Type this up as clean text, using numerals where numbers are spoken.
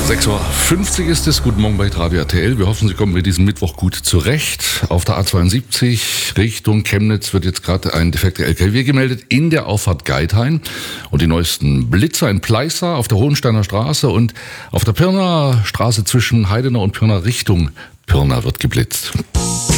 6:50 Uhr ist es. Guten Morgen bei Radio RTL. Wir hoffen, Sie kommen mit diesem Mittwoch gut zurecht. Auf der A72 Richtung Chemnitz wird jetzt gerade ein defekter LKW gemeldet in der Auffahrt Geithain. Und die neuesten Blitzer in Pleißer auf der Hohensteiner Straße und auf der Pirnaer Straße zwischen Heidenau und Pirna Richtung Pirna wird geblitzt.